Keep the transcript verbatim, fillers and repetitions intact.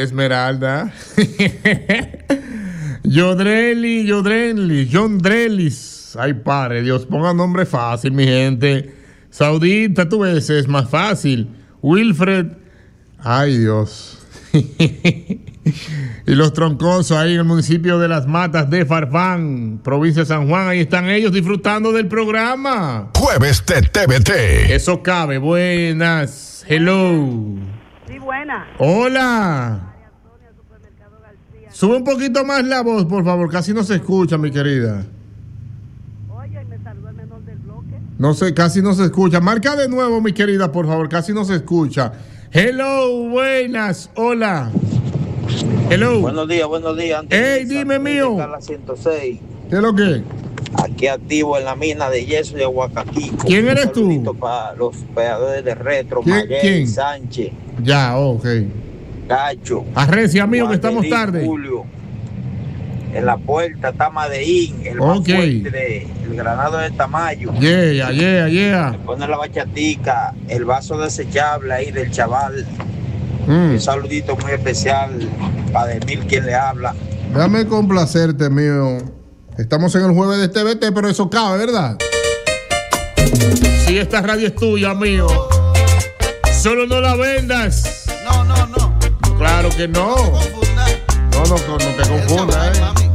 Esmeralda. Yodreli, Yodreli, John Drelis. Ay, padre Dios, ponga nombre fácil, mi gente. Saudita, tú ves, es más fácil. Wilfred. Ay, Dios. Y los troncosos ahí en el municipio de Las Matas de Farfán, provincia de San Juan. Ahí están ellos disfrutando del programa. Jueves de T V T. Eso cabe. Buenas. Hello. Sí, buena. Hola. Sube un poquito más la voz, por favor. Casi no se escucha, mi querida. Oye, me saludó el menor del bloque. No sé, casi no se escucha. Marca de nuevo, mi querida, por favor. Casi no se escucha. Hello, buenas. Hola. Hello. Buenos días, buenos días. Hey, dime, mío. La ciento seis. ¿Qué es lo que? Aquí activo en la mina de yeso de Aguacaquico. ¿Quién eres tú? Para los peadores de Retro, ¿Quién? Maguey, ¿Quién? Sánchez, Ya, ok. Gacho. Arrecia, mío, que estamos Guadelín, tarde. Julio. En la puerta está Madeín, el Ok. más fuerte de el Granado de Tamayo. Yeah, yeah, yeah. Pone la bachatica, el vaso desechable ahí del chaval. Mm. Un saludito muy especial para Demil, quien le habla. Déjame complacerte, mío. Estamos en el jueves de T V T, pero eso cabe, ¿verdad? Si esta radio es tuya, mío. Solo no la vendas. No, no, no. Claro que no. No te confundas. No, no, no te confundas, ¿eh?